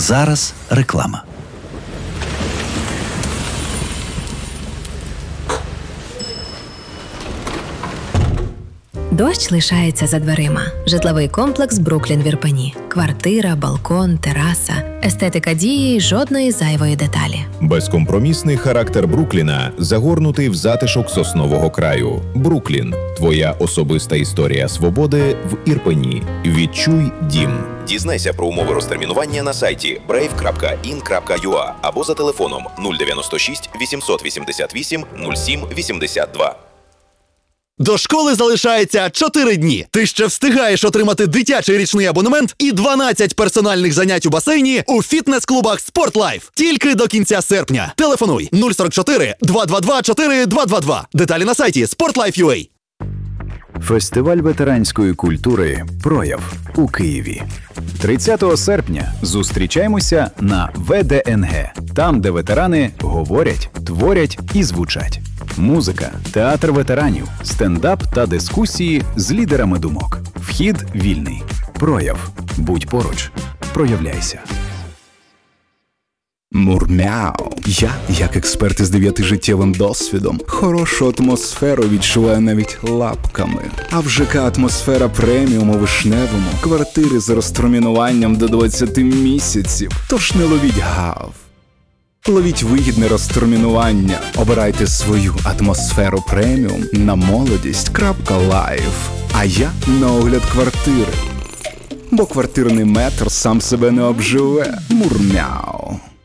зараз реклама. Дощ лишається за дверима. Житловий комплекс «Бруклін» в Ірпені. Квартира, балкон, тераса. Естетика дії й жодної зайвої деталі. Безкомпромісний характер Брукліна загорнутий в затишок соснового краю. Бруклін – твоя особиста історія свободи в Ірпені. Відчуй дім. Дізнайся про умови розтермінування на сайті brave.in.ua або за телефоном 096 888 07 82. До школи залишається 4 дні. Ти ще встигаєш отримати дитячий річний абонемент і 12 персональних занять у басейні у фітнес-клубах «Спортлайф». Тільки до кінця серпня. Телефонуй 044 222 4222. Деталі на сайті sportlife.ua. Фестиваль ветеранської культури «Прояв» у Києві. 30 серпня зустрічаємося на ВДНГ. Там, де ветерани говорять, творять і звучать. Музика, театр ветеранів, стендап та дискусії з лідерами думок. Вхід вільний. «Прояв». Будь поруч. Проявляйся. Мурмяу. Я, як експерт із 9-життєвим досвідом, хорошу атмосферу відчуваю навіть лапками. А в ЖК «Атмосфера преміум» у Вишневому квартири з розтермінуванням до 20 місяців. Тож не ловіть гав. Ловіть вигідне розтермінування. Обирайте свою «Атмосферу преміум» на молодість.life. А я на огляд квартири. Бо квартирний метр сам себе не обживе. Мурмяу.